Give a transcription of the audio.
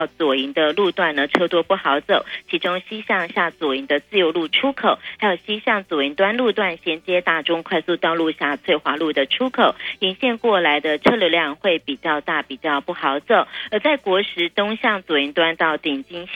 左营的路段呢，车多不好走，其中西向下左营的自由路出口，还有西向左营端路段衔接大中快速道路下翠华路的出口，沿线过来的车流量会比较大，比较不好走。而在国十东向左营端到顶金